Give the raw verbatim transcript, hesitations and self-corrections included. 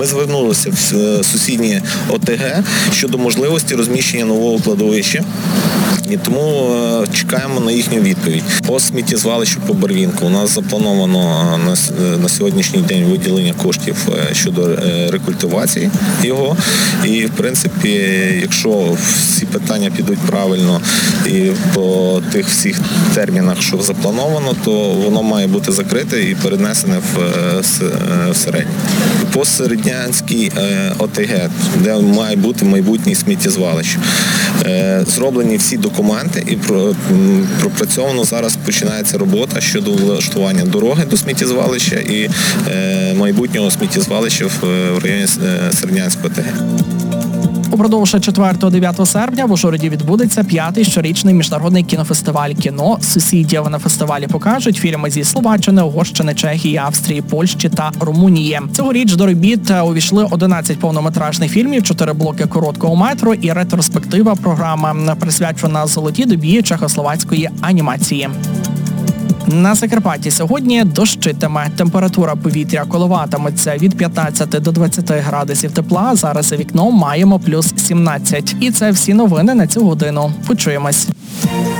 Ми звернулися в сусідні О Те Ге щодо можливості розміщення нового кладовища. І тому чекаємо на їхню відповідь. По сміттєзвалищу по Барвінку у нас заплановано на, на сьогоднішній день виділення коштів щодо рекультивації його. І, в принципі, якщо всі питання підуть правильно і по тих всіх термінах, що заплановано, то воно має бути закрите і перенесене в, в середнє. По Середнянській О Те Ге, де має бути майбутнє сміттєзвалище, зроблені всі документи і пропрацьовано зараз починається робота щодо влаштування дороги до сміттєзвалища і майбутнього сміттєзвалища в районі Середнянського О Те Ге. Упродовж четвертого-дев'ятого серпня в Ужгороді відбудеться п'ятий щорічний міжнародний кінофестиваль кіно «Сусідів». На фестивалі покажуть фільми зі Словаччини, Угорщини, Чехії, Австрії, Польщі та Румунії. Цьогоріч до робіт увійшли одинадцять повнометражних фільмів, чотири блоки короткого метру і ретроспектива програма, присвячена золотій добі чехословацької анімації. На Закарпатті сьогодні дощитиме. Температура повітря коливатиметься від п'ятнадцяти до двадцяти градусів тепла. Зараз за вікном маємо плюс сімнадцять. І це всі новини на цю годину. Почуємось.